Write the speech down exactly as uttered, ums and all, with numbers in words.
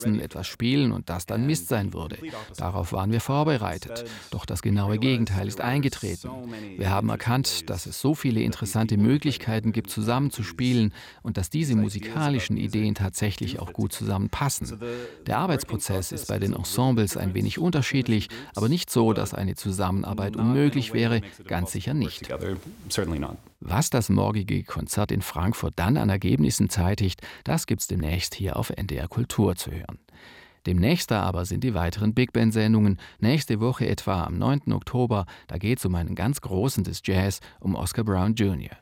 etwas spielen und das dann Mist sein würde. Darauf waren wir vorbereitet. Doch das genaue Gegenteil ist eingetreten. Wir haben erkannt, dass es so viele interessante Möglichkeiten gibt, zusammenzuspielen und dass diese musikalischen Ideen tatsächlich auch gut zusammenpassen. Der Arbeitsprozess ist bei den Ensembles ein wenig unterschiedlich, aber nicht so, dass eine Zusammenarbeit unmöglich wäre, ganz sicher nicht. Was das morgige Konzert in Frankfurt dann an Ergebnissen zeitigt, das gibt's demnächst hier auf N D R Kultur zu hören. Demnächst aber sind die weiteren Big Band-Sendungen. Nächste Woche etwa am neunten Oktober, da geht es um einen ganz Großen des Jazz, um Oscar Brown Junior